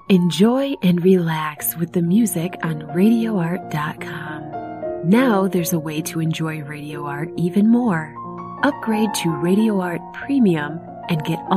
Enjoy and relax with the music on RadioArt.com. Now there's a way to enjoy Radio Art even more. Upgrade to Radio Art Premium and get